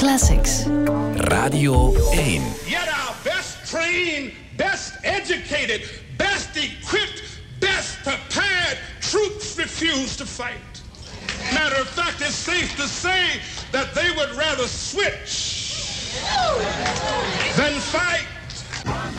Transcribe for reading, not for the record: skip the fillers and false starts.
Classics. Radio 1. Yet our best trained, best educated, best equipped, best prepared troops refuse to fight. Matter of fact, it's safe to say that they would rather switch than fight.